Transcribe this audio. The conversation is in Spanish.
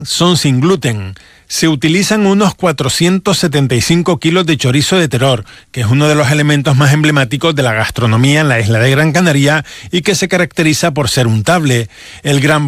son sin gluten. Se utilizan unos 475 kilos de chorizo de Teror, que es uno de los elementos más emblemáticos de la gastronomía en la isla de Gran Canaria y que se caracteriza por ser untable. El gran